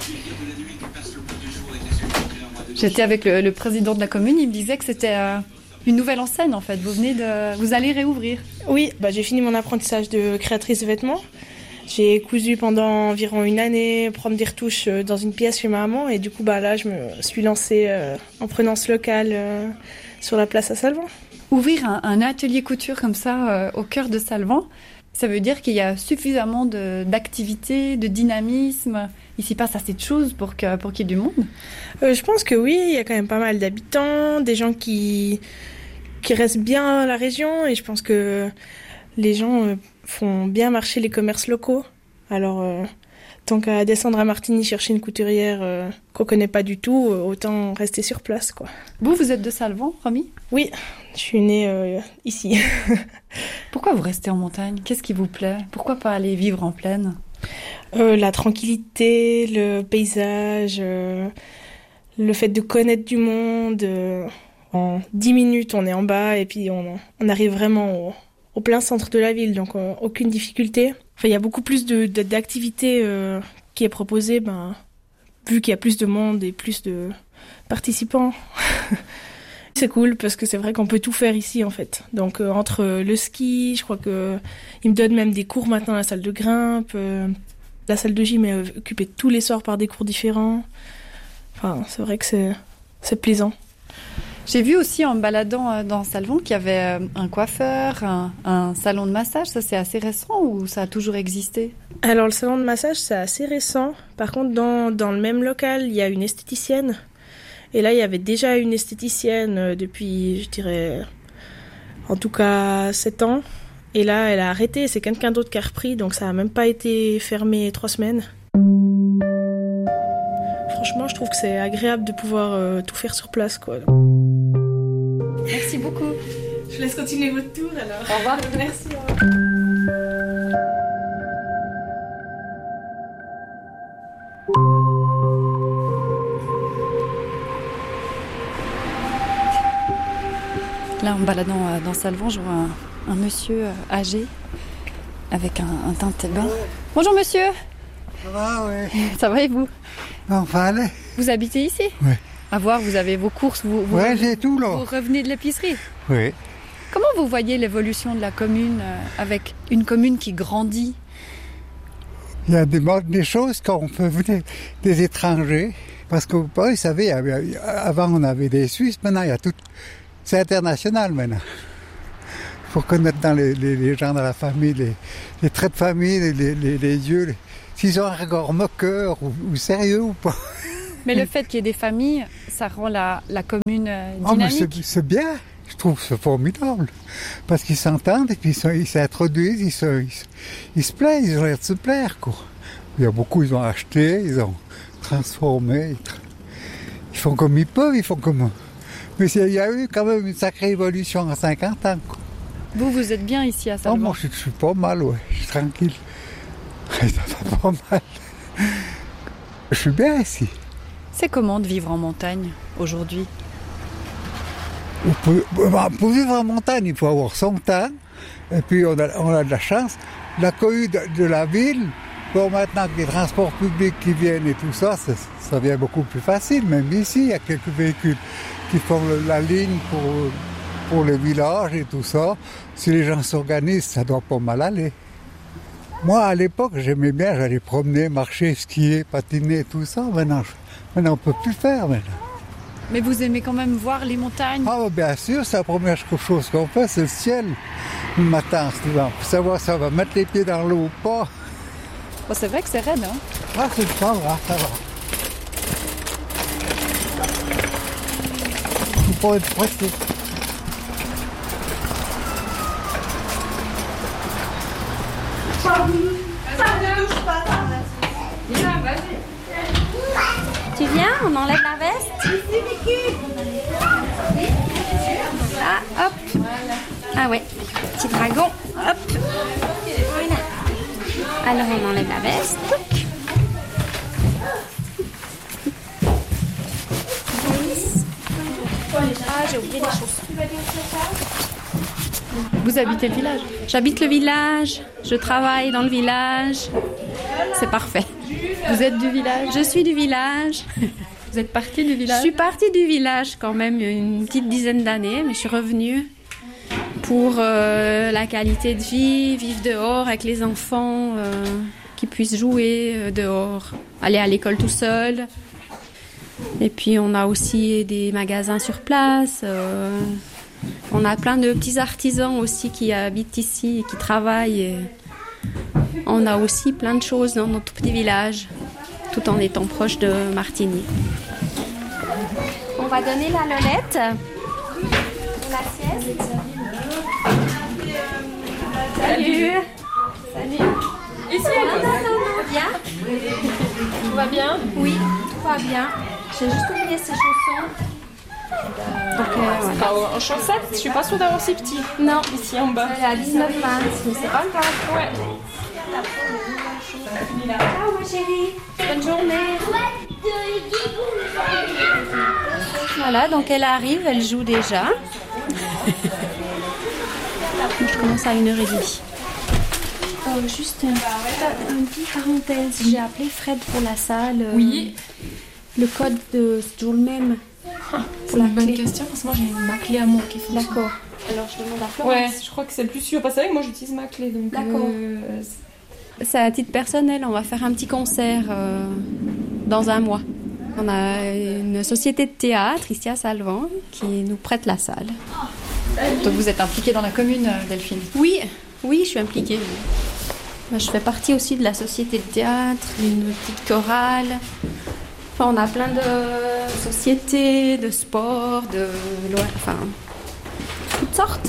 J'étais avec le, le président de la commune, il me disait que c'était euh, une nouvelle enseigne en fait. Vous venez de, vous allez réouvrir. Oui, bah, j'ai fini mon apprentissage de créatrice de vêtements. J'ai cousu pendant environ une année, prendre des retouches dans une pièce chez ma maman, et du coup bah là je me suis lancée euh, en prenant ce local euh, sur la place à Salvan. Ouvrir un, un atelier couture comme ça euh, au cœur de Salvan, ça veut dire qu'il y a suffisamment de, d'activité, de dynamisme. Il s'y passe assez de choses pour, que, pour qu'il y ait du monde. Euh, je pense que oui, il y a quand même pas mal d'habitants, des gens qui, qui restent bien à la région, et je pense que les gens euh, font bien marcher les commerces locaux. Alors, euh, tant qu'à descendre à Martigny chercher une couturière euh, qu'on connaît pas du tout, euh, autant rester sur place, quoi. Vous, vous êtes de Salvan, Romy ? Oui, je suis née euh, ici. Pourquoi vous restez en montagne ? Qu'est-ce qui vous plaît ? Pourquoi pas aller vivre en plaine ? euh, La tranquillité, le paysage, euh, le fait de connaître du monde. Euh, en dix minutes, on est en bas et puis on, on arrive vraiment au... au plein centre de la ville, donc euh, aucune difficulté. Enfin, il y a beaucoup plus de, de, d'activités euh, qui est proposée, ben, vu qu'il y a plus de monde et plus de participants. C'est cool parce que c'est vrai qu'on peut tout faire ici en fait. Donc euh, entre le ski, je crois que ils me donnent même des cours maintenant à la salle de grimpe. Euh, la salle de gym est occupée tous les soirs par des cours différents. Enfin, c'est vrai que c'est, c'est plaisant. J'ai vu aussi en me baladant dans Salvan qu'il y avait un coiffeur, un, un salon de massage. Ça, c'est assez récent ou ça a toujours existé ? Alors, le salon de massage, c'est assez récent. Par contre, dans, dans le même local, il y a une esthéticienne. Et là, il y avait déjà une esthéticienne depuis, je dirais, en tout cas, sept ans. Et là, elle a arrêté. C'est quelqu'un d'autre qui a repris. Donc, ça n'a même pas été fermé trois semaines. Franchement, je trouve que c'est agréable de pouvoir euh, tout faire sur place, quoi. Merci beaucoup. Je laisse continuer votre tour, alors. Au revoir. Merci. Au revoir. Là, en me baladant dans Salvan, je vois un, un monsieur âgé avec un, un teint de bain. Bonjour monsieur. Ça va, oui. Ça va et vous? Enfin, allez. Vous habitez ici? Oui. À voir, vous avez vos courses, vous, vous, ouais, revenez, j'ai tout là. Vous revenez de l'épicerie? Oui. Comment vous voyez l'évolution de la commune euh, avec une commune qui grandit? Il y a des, des choses quand on peut venir des étrangers. Parce que vous savez, avant on avait des Suisses, maintenant il y a tout. C'est international maintenant. Il faut connaître dans les, les, les gens dans la famille, les, les traits de famille, les, les, les yeux, les, s'ils ont un regard moqueur ou, ou sérieux ou pas. Mais le fait qu'il y ait des familles, ça rend la, la commune dynamique. Oh, mais c'est, c'est bien, je trouve que c'est formidable. Parce qu'ils s'entendent et puis ils, sont, ils s'introduisent, ils se, ils, ils se plaisent, ils ont l'air de se plaire, quoi. Il y a beaucoup, ils ont acheté, ils ont transformé, ils, tra... ils font comme ils peuvent, ils font comme... Mais il y a eu quand même une sacrée évolution en cinquante ans, quoi. Vous, vous êtes bien ici à Salvan? Oh, moi, je, je suis pas mal, ouais. Je suis tranquille. Ça va pas mal. Je suis bien ici. C'est comment de vivre en montagne aujourd'hui? Pour, pour vivre en montagne, il faut avoir son temps. Et puis, on a, on a de la chance. La cohue de, de la ville, bon, maintenant que les transports publics qui viennent et tout ça, ça, ça devient beaucoup plus facile. Même ici, il y a quelques véhicules qui font la ligne pour, pour les villages et tout ça. Si les gens s'organisent, ça doit pas mal aller. Moi, à l'époque, j'aimais bien, j'allais promener, marcher, skier, patiner, tout ça. Maintenant, je, maintenant on ne peut plus faire, maintenant. Mais vous aimez quand même voir les montagnes? Ah, bien sûr, c'est la première chose qu'on fait, c'est le ciel. Le matin, souvent, pour savoir si on va mettre les pieds dans l'eau ou pas. Bon, c'est vrai que c'est raide, hein? Ah, c'est ça va, ça va. Il faut être pressé. Tu viens, on enlève la veste. Ah, hop. Ah ouais, petit dragon. Hop. Voilà. Alors on enlève la veste. Ah, j'ai oublié les chaussons. Vous habitez le village? J'habite le village, je travaille dans le village. C'est parfait. Vous êtes du village? Je suis du village. Vous êtes partie du village? Je suis partie du village quand même une petite dizaine d'années, mais je suis revenue pour euh, la qualité de vie, vivre dehors avec les enfants, euh, qui puissent jouer euh, dehors, aller à l'école tout seul. Et puis on a aussi des magasins sur place. Euh, on a plein de petits artisans aussi qui habitent ici et qui travaillent. Et on a aussi plein de choses dans notre petit village, tout en étant proche de Martigny. On va donner la lolette. La sieste. Salut. Salut. Ici, non, non, non, non, bien. Tout va bien? Oui, tout va bien. J'ai juste oublié ces chaussons. Donc, euh, voilà. En chaussettes, je suis pas sûre d'avoir si petit. Non, ici en bas. Elle est à dix-neuf vingt, mais c'est pas grave. Ouais. Ciao ma chérie, bonne journée. Voilà, donc elle arrive, elle joue déjà. Je commence à une heure trente. Oh, juste une, une petite parenthèse, j'ai appelé Fred pour la salle. Oui. Le code, de, c'est toujours le même. Ah, c'est une bonne question parce que moi j'ai ma clé à moi qui fonctionne. D'accord. Alors je demande à Florence. Ouais, je crois que c'est plus sûr. Parce que moi j'utilise ma clé donc. D'accord. Euh, c'est à titre personnel, on va faire un petit concert euh, dans un mois. On a une société de théâtre ici à Salvan qui nous prête la salle. Donc vous êtes impliquée dans la commune, Delphine? Oui, oui, je suis impliquée. Je fais partie aussi de la société de théâtre, d'une petite chorale. Enfin, on a plein de sociétés, de sports, de enfin, toutes sortes.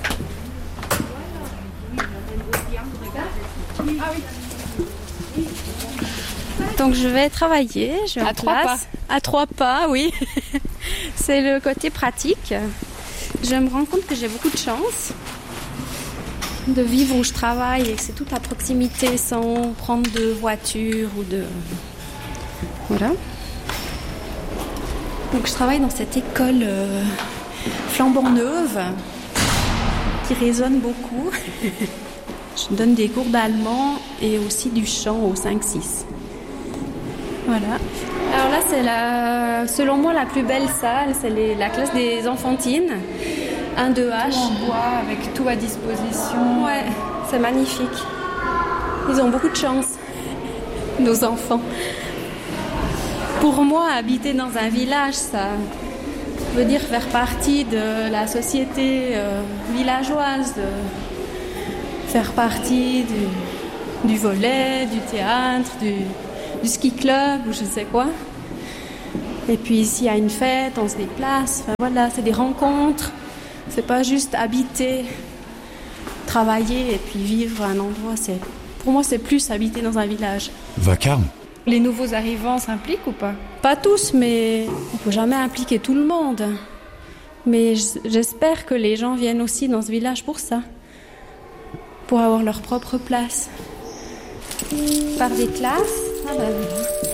Donc je vais travailler, je vais à en trois classe. Pas. À trois pas, oui. C'est le côté pratique. Je me rends compte que j'ai beaucoup de chance de vivre où je travaille et que c'est tout à proximité sans prendre de voiture ou de... Voilà. Donc je travaille dans cette école euh, flambant neuve, qui résonne beaucoup. Je donne des cours d'allemand et aussi du chant au cinq six. Voilà. Alors là, c'est la, selon moi la plus belle salle, c'est les, la classe des enfantines, un deux H. Tout en bois, avec tout à disposition. Ouais, c'est magnifique. Ils ont beaucoup de chance, nos enfants. Pour moi, habiter dans un village, ça veut dire faire partie de la société euh, villageoise, de faire partie du, du volley, du théâtre, du, du ski club ou je ne sais quoi. Et puis s'il y a une fête, on se déplace. Enfin, voilà, c'est des rencontres. C'est pas juste habiter, travailler et puis vivre à un endroit. C'est, pour moi, c'est plus habiter dans un village. Vacarme. Les nouveaux arrivants s'impliquent ou pas? Pas tous, mais on peut jamais impliquer tout le monde. Mais j'espère que les gens viennent aussi dans ce village pour ça. Pour avoir leur propre place. Par des classes. Ah bah oui.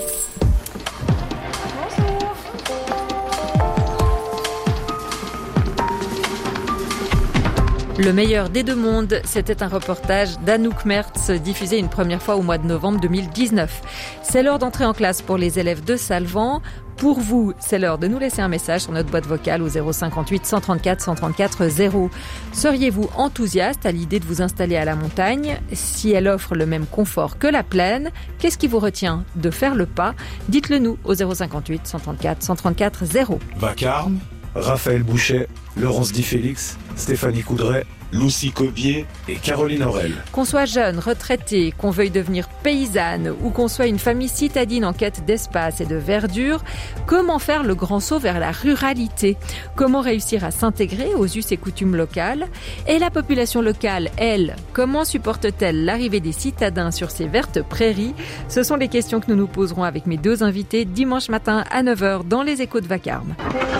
Le meilleur des deux mondes, c'était un reportage d'Anouk Mertz diffusé une première fois au mois de novembre deux mille dix-neuf. C'est l'heure d'entrer en classe pour les élèves de Salvan. Pour vous, c'est l'heure de nous laisser un message sur notre boîte vocale au zéro cinquante-huit cent trente-quatre cent trente-quatre zéro. Seriez-vous enthousiaste à l'idée de vous installer à la montagne? Si elle offre le même confort que la plaine, qu'est-ce qui vous retient de faire le pas? Dites-le nous au zéro cinquante-huit cent trente-quatre cent trente-quatre zéro. Vacarme, Raphaël Bouchet, Laurence Di Félix, Stéphanie Coudray, Lucie Cobier et Caroline Aurel. Qu'on soit jeune, retraité, qu'on veuille devenir paysanne ou qu'on soit une famille citadine en quête d'espace et de verdure, comment faire le grand saut vers la ruralité? Comment réussir à s'intégrer aux us et coutumes locales? Et la population locale, elle, comment supporte-t-elle l'arrivée des citadins sur ces vertes prairies? Ce sont les questions que nous nous poserons avec mes deux invités dimanche matin à neuf heures dans les Échos de Vacarme.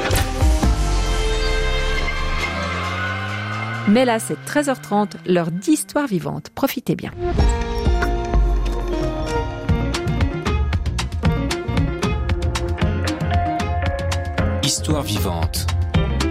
Mais là, c'est treize heures trente, l'heure d'Histoire vivante. Profitez bien. Histoire vivante.